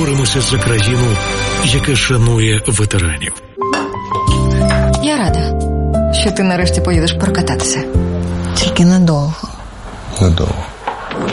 боремося за країну, яка шанує ветеранів. Я рада, що ти нарешті поїдеш прокататися. Тільки недовго. Недовго.